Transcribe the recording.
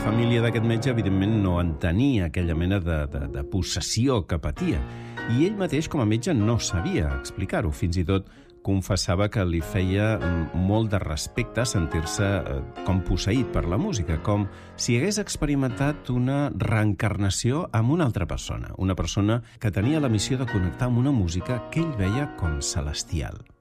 família d'aquest metge, evidentment, no entenia aquella mena de possessió que patia. I ell mateix, com a metge, no sabia explicar-ho. Fins i tot confessava que li feia molt de respecte sentir-se com posseït per la música, com si hagués experimentat una reencarnació amb una altra persona, una persona que tenia la missió de connectar amb una música que ell veia com celestial.